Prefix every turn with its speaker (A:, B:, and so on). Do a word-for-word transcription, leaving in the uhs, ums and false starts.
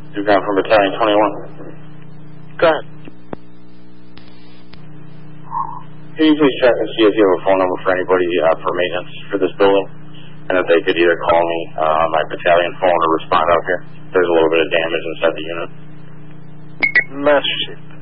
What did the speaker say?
A: You've gone from Battalion twenty-one.
B: Go ahead.
A: Can you please check and see if you have a phone number for anybody uh, for maintenance for this building? And if they could either call me, uh, my battalion phone, or respond out here. There's a little bit of damage inside the unit.
B: Master Chief.